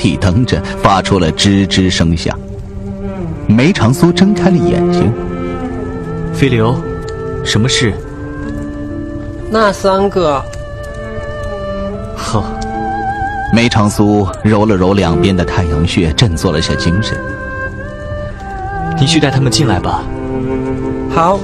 屁蹬着，发出了吱吱声响。梅长苏睁开了眼睛。 飞流，什么事？ 那3个。 呵。 梅长苏揉了揉两边的太阳穴，振作了下精神。 你去带他们进来吧。 好。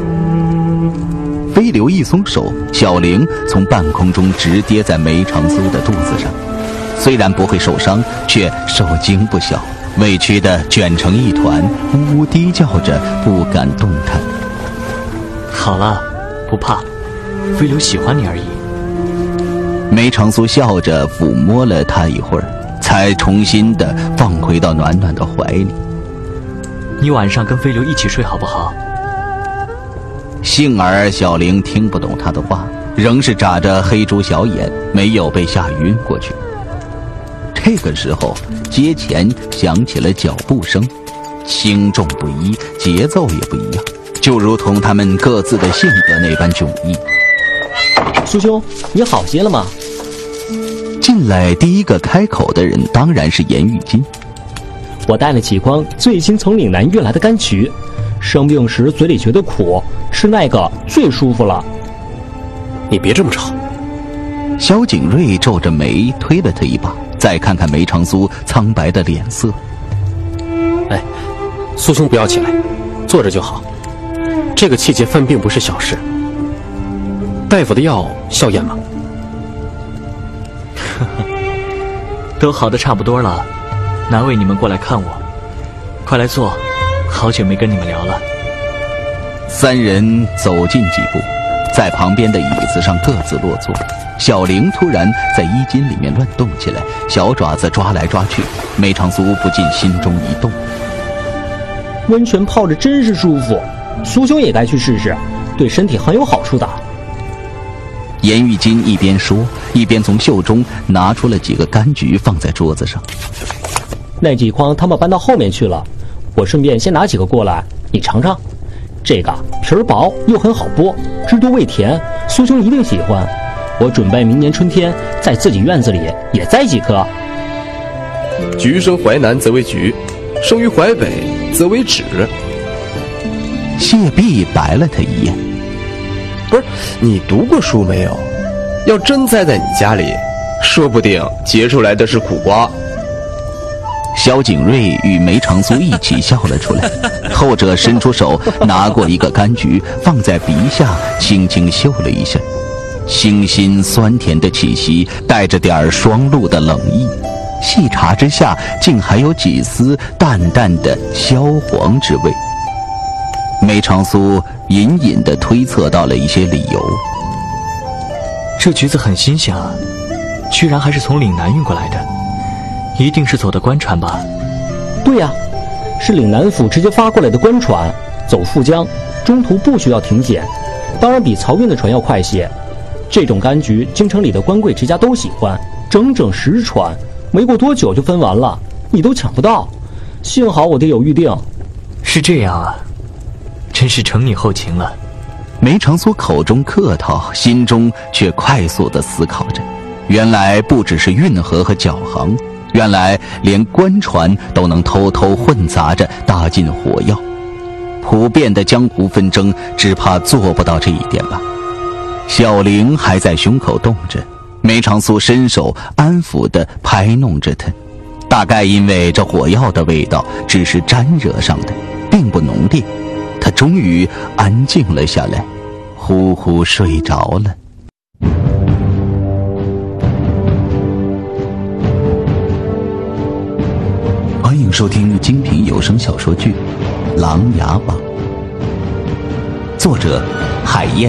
飞流一松手，小玲从半空中直跌在梅长苏的肚子上，虽然不会受伤，却受惊不小，委屈地卷成一团，呜呜低叫着，不敢动弹。 好了，不怕，飞流喜欢你而已。 梅长苏笑着抚摸了他一会儿，才重新地放回到暖暖的怀里。 你晚上跟飞流一起睡好不好？ 幸而小玲听不懂他的话，仍是眨着黑猪小眼，没有被吓晕过去。这个时候，街前响起了脚步声，轻重不一，节奏也不一样，就如同他们各自的性格那般迥异。 苏兄，你好些了吗？ 进来第一个开口的人当然是严玉金。 我带了几筐最新从岭南运来的柑橘，生病时嘴里觉得苦，吃那个最舒服了。 你别这么吵。 萧景睿皱着眉推了他一把，再看看梅长苏苍白的脸色。 哎，苏兄不要起来，坐着就好。这个季节犯病不是小事。大夫的药消炎吗？ 都好的差不多了，难为你们过来看我。快来坐，好久没跟你们聊了。 三人走近几步，在旁边的椅子上各自落座。小玲突然在衣襟里面乱动起来，小爪子抓来抓去。梅长苏不禁心中一动， 温泉泡着真是舒服，苏兄也该去试试，对身体很有好处的。 严玉金一边说，一边从袖中拿出了几个柑橘放在桌子上。 那几筐他们搬到后面去了，我顺便先拿几个过来，你尝尝。这个皮儿薄又很好剥，汁多味甜，苏兄一定喜欢。我准备明年春天在自己院子里也栽几棵。 橘生淮南则为橘，生于淮北则为枳。 谢弼白了他一眼。 不是，你读过书没有？要真栽在你家里，说不定结出来的是苦瓜。 萧景睿与梅长苏一起笑了出来，后者伸出手拿过一个柑橘，放在鼻下轻轻嗅了一下，清新酸甜的气息带着点双露的冷意，细查之下竟还有几丝淡淡的萧黄之味。梅长苏隐隐地推测到了一些理由。 这橘子很新鲜啊，居然还是从岭南运过来的，一定是走的官船吧？ 对呀，是岭南府直接发过来的官船，走富江，中途不需要停检，当然比漕运的船要快些。这种柑橘京城里的官贵之家都喜欢，整整10船，没过多久就分完了，你都抢不到。幸好我爹有预定。 是这样啊，真是承你后情了。 梅长苏口中客套，心中却快速地思考着，原来不只是运河和脚行，原来连官船都能偷偷混杂着搭进火药。普遍的江湖纷争只怕做不到这一点吧。小玲还在胸口动着，梅长苏伸手安抚地拍弄着她，大概因为这火药的味道只是沾惹上的，并不浓烈，她终于安静了下来，呼呼睡着了。欢迎收听精品有声小说剧《琅琊榜》，作者海燕，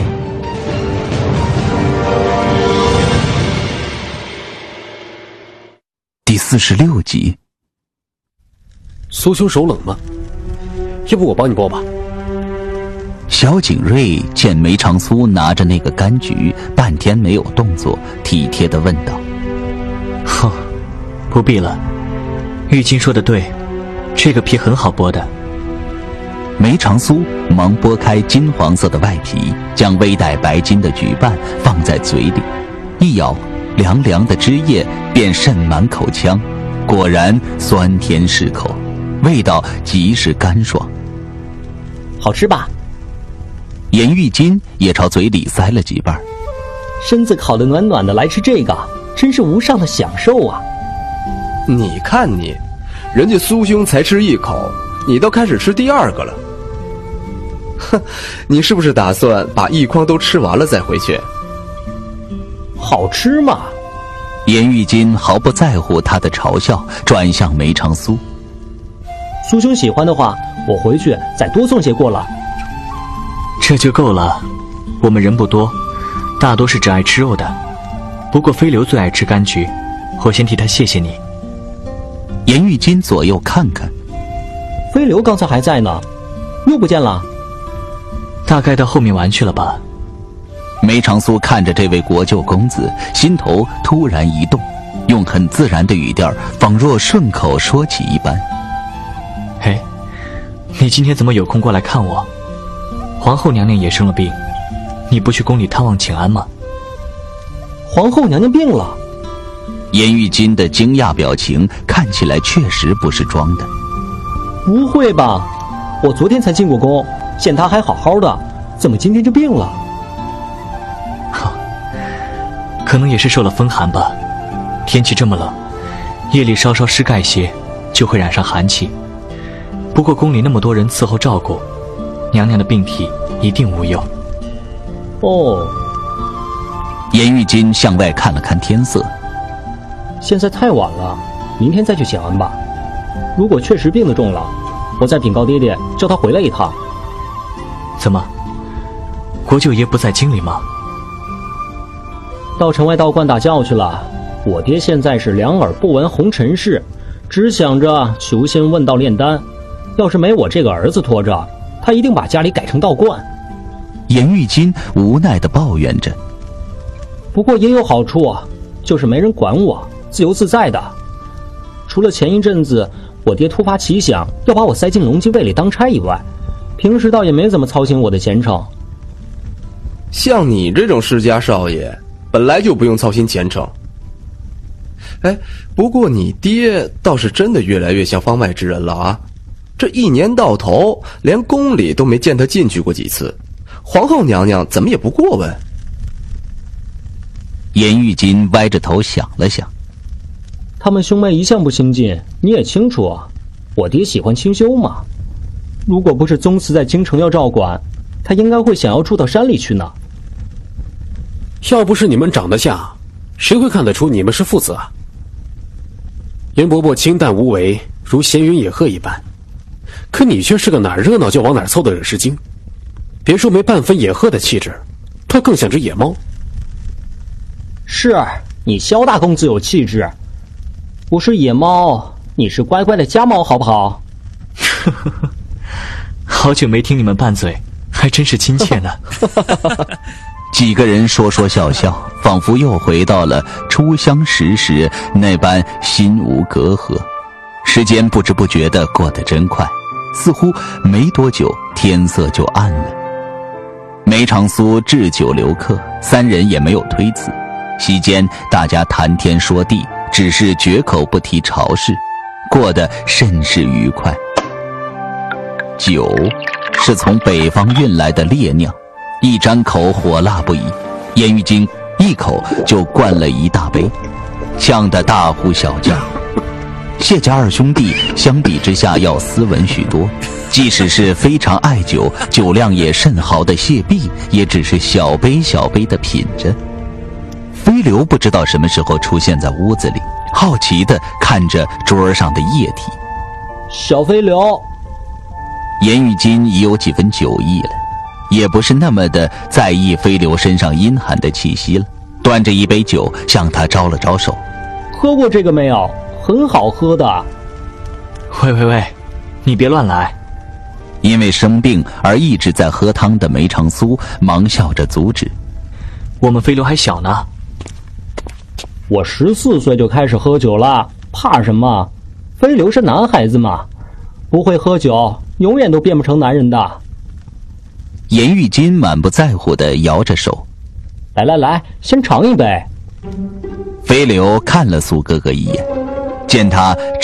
第46集。 苏兄手冷吗？要不我帮你剥吧。 萧景睿见梅长苏拿着那个柑橘半天没有动作，体贴地问道： 哼，不必了，玉金说的对，这个皮很好剥的。 梅长苏忙剥开金黄色的外皮，将微带白金的橘瓣放在嘴里，一咬，凉凉的汁液便渗满口腔， 果然酸甜适口，味道极是干爽。 好吃吧？ 颜玉金也朝嘴里塞了几瓣。 身子烤得暖暖的，来吃这个，真是无上的享受啊！ 你看你，人家苏兄才吃一口，你都开始吃第二个了。哼，你是不是打算把一筐都吃完了再回去？ 好吃嘛！ 颜玉金毫不在乎他的嘲笑，转向梅长苏。 苏兄喜欢的话，我回去再多送些过来。 这就够了，我们人不多，大多是只爱吃肉的。不过飞流最爱吃柑橘，我先替他谢谢你。 颜玉金左右看看， 飞流刚才还在呢，又不见了。 大概到后面玩去了吧。 梅长苏看着这位国舅公子，心头突然一动，用很自然的语调，仿若顺口说起一般。 嘿，你今天怎么有空过来看我？皇后娘娘也生了病，你不去宫里探望请安吗？ 皇后娘娘病了？ 颜玉金的惊讶表情看起来确实不是装的。 不会吧，我昨天才进过宫，见她还好好的，怎么今天就病了？ 可能也是受了风寒吧，天气这么冷，夜里稍稍湿盖些就会染上寒气。不过宫里那么多人伺候照顾，娘娘的病体一定无忧。 哦。 颜玉金向外看了看天色， 现在太晚了，明天再去请安吧。如果确实病得重了，我再禀告爹爹，叫他回来一趟。 怎么，国舅爷不在京里吗？ 到城外道观打教去了。我爹现在是两耳不闻红尘事，只想着求仙问道炼丹。要是没我这个儿子拖着，他一定把家里改成道观。 颜玉金无奈地抱怨着。 不过也有好处，就是没人管我，自由自在的。除了前一阵子我爹突发奇想要把我塞进龙脊卫里当差以外，平时倒也没怎么操心我的前程。 像你这种世家少爷，本来就不用操心前程。哎，不过你爹倒是真的越来越像方外之人了啊！这一年到头，连宫里都没见他进去过几次，皇后娘娘怎么也不过问？ 颜玉金歪着头想了想， 他们兄妹一向不亲近，你也清楚啊。我爹喜欢清修嘛，如果不是宗祠在京城要照管，他应该会想要住到山里去呢。 要不是你们长得像，谁会看得出你们是父子啊？严伯伯清淡无为，如闲云野鹤一般，可你却是个哪儿热闹就往哪儿凑的惹事精。别说没半分野鹤的气质，他更像只野猫。 是你萧大公子有气质，我是野猫，你是乖乖的家猫，好不好？ 好久没听你们拌嘴，还真是亲切呢。 几个人说说笑笑，仿佛又回到了初相识时那般心无隔阂。时间不知不觉地过得真快，似乎没多久天色就暗了。梅长苏置酒留客，三人也没有推辞。席间大家谈天说地，只是绝口不提朝事，过得甚是愉快。酒是从北方运来的烈酿，一沾口火辣不已，颜玉京一口就灌了一大杯，呛得大呼小叫。谢家二兄弟相比之下要斯文许多，即使是非常爱酒、酒量也甚好的谢弼，也只是小杯小杯地品着。飞流不知道什么时候出现在屋子里，好奇地看着桌上的液体。 小飞流， 颜玉金已有几分酒意了，也不是那么的在意飞流身上阴寒的气息了，端着一杯酒向他招了招手。 喝过这个没有？很好喝的。 喂，你别乱来。 因为生病而一直在喝汤的梅长苏忙笑着阻止。 我们飞流还小呢。 我14岁就开始喝酒了，怕什么？飞流是男孩子嘛，不会喝酒永远都变不成男人的。 颜玉金满不在乎地摇着手。 来，先尝一杯。 飞流看了苏哥哥一眼， 见他